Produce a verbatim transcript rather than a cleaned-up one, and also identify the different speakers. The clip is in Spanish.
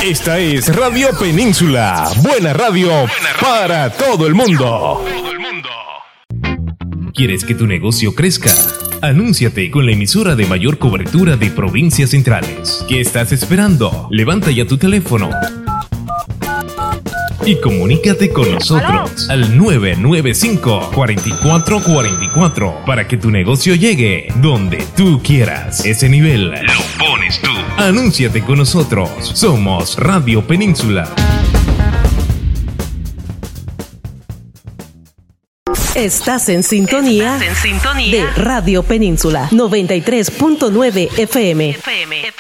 Speaker 1: Esta es Radio Península. Buena radio, Buena radio para todo el mundo. Todo el mundo. ¿Quieres que tu negocio crezca? Anúnciate con la emisora de mayor cobertura de provincias centrales. ¿Qué estás esperando? Levanta ya tu teléfono y comunícate con nosotros al nueve nueve cinco, cuatro cuatro cuatro cuatro para que tu negocio llegue donde tú quieras. Ese nivel lo pones tú. Anúnciate con nosotros. Somos Radio Península.
Speaker 2: Estás en sintonía, Estás en sintonía de Radio Península noventa y tres punto nueve F M.